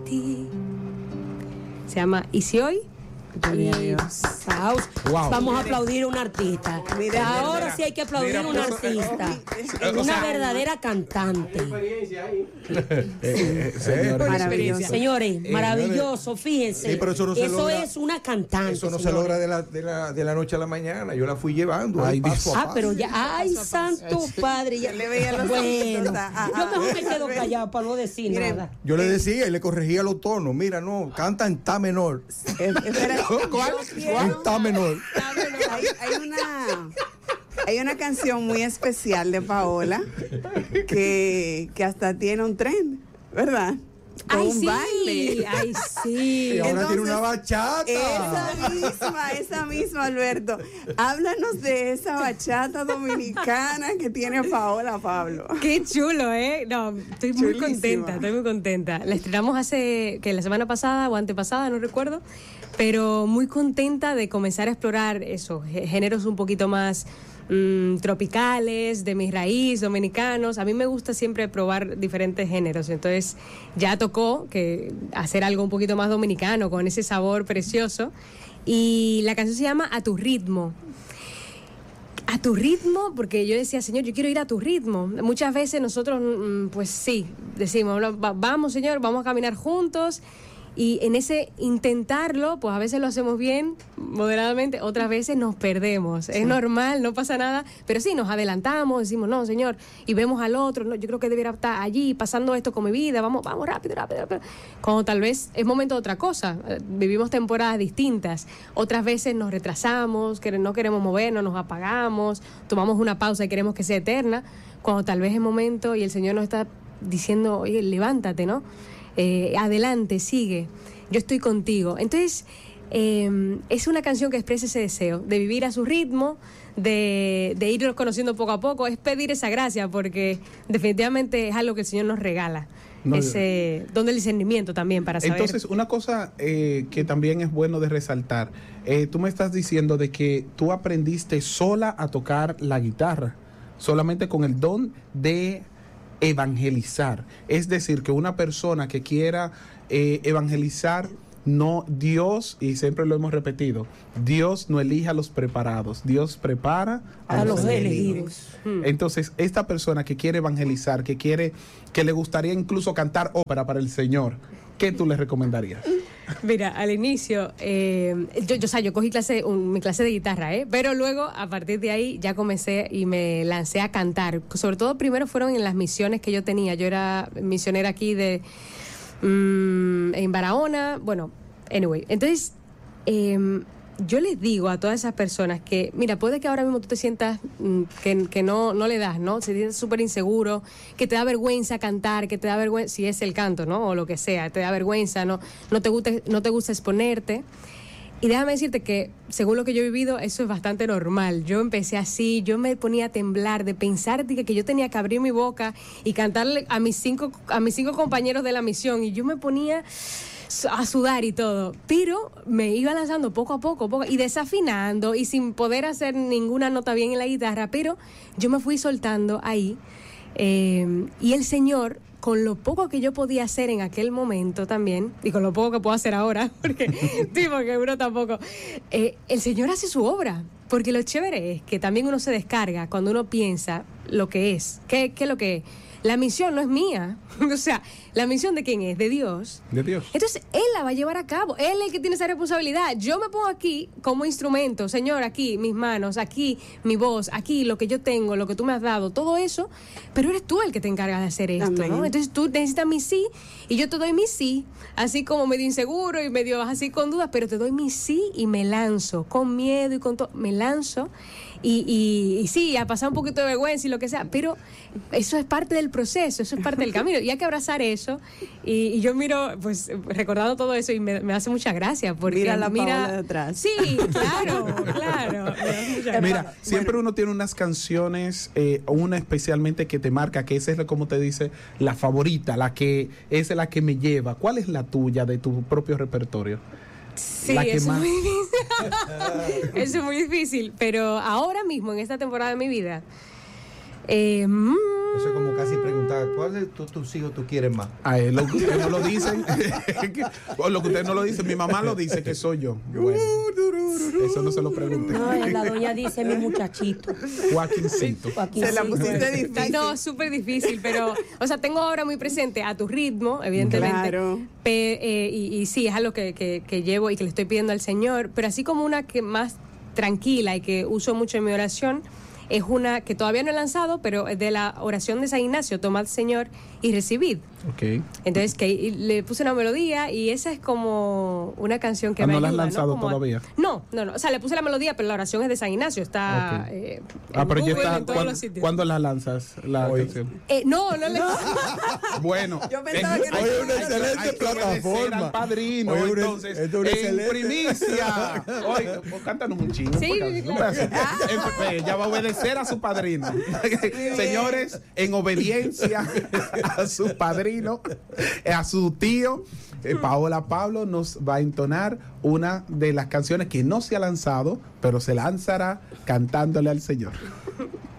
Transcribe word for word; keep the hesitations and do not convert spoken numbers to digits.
ti. Se llama ¿Y si hoy? Y, wow. Vamos a aplaudir a un artista. Mira, ahora mira, sí hay que aplaudir a un artista. Es una sea, verdadera cantante. eh, eh, maravilloso. Señores, eh, maravilloso, fíjense. Sí, pero eso no se eso logra, es una cantante. Eso no señores. se logra de la, de, la, de la noche a la mañana. Yo la fui llevando. Ay, paso ah, a paso. pero ya, ay, santo padre. Ya le veía los bueno, ah, yo mejor me quedo callado para no decir Miren, nada. Yo le decía y le corregía los tonos. Mira, no, canta en ta menor. ¿Cuál? En ta menor. Hay, hay una hay una canción muy especial de Paola que, que hasta tiene un tren, ¿verdad? Con ay, un sí, baile. Ay, sí. Y ahora Entonces, tiene una bachata. Esa misma, esa misma, Alberto. Háblanos de esa bachata dominicana que tiene Paola, Pablo. Qué chulo, ¿eh? No, estoy muy Chulísima. contenta, estoy muy contenta. La estrenamos hace, que la semana pasada o antepasada, no recuerdo, pero muy contenta de comenzar a explorar eso, géneros un poquito más mmm, tropicales, de mi raíz, dominicanos. A mí me gusta siempre probar diferentes géneros, entonces ya tocó que hacer algo un poquito más dominicano, con ese sabor precioso. Y la canción se llama A tu ritmo. A tu ritmo, porque yo decía, Señor, yo quiero ir a tu ritmo. Muchas veces nosotros, pues sí, decimos, vamos, Señor, vamos a caminar juntos. Y en ese intentarlo, pues a veces lo hacemos bien, moderadamente, otras veces nos perdemos. Sí. Es normal, no pasa nada, pero sí, nos adelantamos, decimos, no, Señor, y vemos al otro, no, yo creo que debería estar allí, pasando esto con mi vida, vamos, vamos rápido, rápido, rápido. Cuando tal vez es momento de otra cosa, vivimos temporadas distintas, otras veces nos retrasamos, que no queremos movernos, nos apagamos, tomamos una pausa y queremos que sea eterna, cuando tal vez es momento y el Señor nos está diciendo, oye, levántate, ¿no? Eh, adelante, sigue, yo estoy contigo. Entonces eh, es una canción que expresa ese deseo de vivir a su ritmo, de, de irnos conociendo poco a poco, es pedir esa gracia, porque definitivamente es algo que el Señor nos regala, no, ese don del discernimiento también para saber. Entonces, una cosa eh, que también es bueno de resaltar, eh, tú me estás diciendo de que tú aprendiste sola a tocar la guitarra, solamente con el don de evangelizar, es decir, que una persona que quiera eh, evangelizar, no, Dios, y siempre lo hemos repetido, Dios no elige a los preparados, Dios prepara a, a los, los elegidos. Hmm. Entonces, esta persona que quiere evangelizar, que quiere, que le gustaría incluso cantar ópera para el Señor, ¿qué tú le recomendarías? Mira, al inicio, eh, yo, yo, o sea, yo cogí clase, un, mi clase de guitarra, ¿eh? Pero luego, a partir de ahí, ya comencé y me lancé a cantar. Sobre todo, primero fueron en las misiones que yo tenía. Yo era misionera aquí de mmm, en Barahona. Bueno, anyway. Entonces, eh, yo les digo a todas esas personas que, mira, puede que ahora mismo tú te sientas mmm, que, que no, no le das, ¿no? Se sientes súper inseguro, que te da vergüenza cantar, que te da vergüenza, si es el canto, ¿no? O lo que sea, te da vergüenza, no, no te gusta, no te gusta exponerte. Y déjame decirte que, según lo que yo he vivido, eso es bastante normal. Yo empecé así, yo me ponía a temblar de pensar que, que yo tenía que abrir mi boca y cantarle a mis cinco, a mis cinco compañeros de la misión, y yo me ponía a sudar y todo, pero me iba lanzando poco a poco, poco y desafinando y sin poder hacer ninguna nota bien en la guitarra, pero yo me fui soltando ahí, eh, y el Señor, con lo poco que yo podía hacer en aquel momento también, y con lo poco que puedo hacer ahora, porque, sí, porque uno tampoco, eh, el Señor hace su obra, porque lo chévere es que también uno se descarga cuando uno piensa lo que es, qué, qué es lo que es. La misión no es mía, o sea, la misión de quién es, de Dios. De Dios. Entonces, Él la va a llevar a cabo, Él es el que tiene esa responsabilidad. Yo me pongo aquí como instrumento, Señor, aquí mis manos, aquí mi voz, aquí lo que yo tengo, lo que tú me has dado, todo eso, pero eres tú el que te encargas de hacer esto, Amén. ¿No? Entonces tú necesitas mi sí, y yo te doy mi sí, así como medio inseguro y medio así con dudas, pero te doy mi sí y me lanzo, con miedo y con todo, me lanzo. Y, y, y sí, a pasar un poquito de vergüenza y lo que sea, pero eso es parte del proceso, eso es parte del camino, y hay que abrazar eso. Y, y yo miro, pues, recordando todo eso, y me, me hace mucha gracia, porque mira la mira, Paola de atrás. Sí, claro, claro. Me mira, bueno, siempre uno tiene unas canciones, eh, una especialmente que te marca, que esa es, como te dice, la favorita, la que es la que me lleva. ¿Cuál es la tuya de tu propio repertorio? Sí, eso es muy difícil. Eso es muy difícil, pero ahora mismo, en esta temporada de mi vida, eh, eso es como casi preguntar ¿A cuál de tu- tus hijos tú quieres más? A él, lo que ustedes no lo dicen, o lo que ustedes no lo dicen, mi mamá lo dice que soy yo. Bueno, eso no se lo pregunté. No, la doña dice mi muchachito. Joaquincito. Joaquín, Se la sí. pusiste difícil. No, súper difícil, pero, o sea, tengo ahora muy presente a tu ritmo, evidentemente. Claro. Pe- eh, y, y sí, es algo que, que, que llevo y que le estoy pidiendo al Señor, pero así como una que más tranquila y que uso mucho en mi oración, es una que todavía no he lanzado, pero es de la oración de San Ignacio, tomad Señor y recibid. Ok. Entonces, que y le puse una melodía y esa es como una canción que Ah, me ¿no la has ayuda, lanzado Como a- todavía? No, no, no. O sea, le puse la melodía, pero la oración es de San Ignacio. Está Ok. eh, Ah, en pero ya Google, está. en todos ¿cuán- los sitios. ¿Cuándo la lanzas? La Hoy. canción. Eh, no, no le... Bueno, Yo pensaba en- que era- hay- Hoy es una hay- excelente hay que obedecer plataforma. al padrino, Hoy es una- entonces, esto es una en excelente. primicia. Oye, pues, cántanos un chingo. Sí, porque- sí, un claro. pedacito. En- Ella va a obedecer a su padrino. Señores, en obediencia a su padrino, a su tío, eh, Paola Pablo nos va a entonar una de las canciones que no se ha lanzado, pero se lanzará cantándole al Señor.